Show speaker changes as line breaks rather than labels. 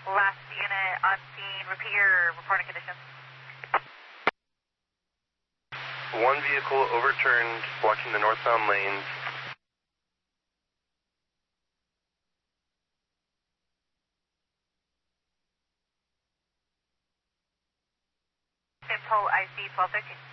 Last unit on scene, repeat your reporting conditions.
One vehicle overturned, blocking the northbound lanes.
Same toll IC 1213.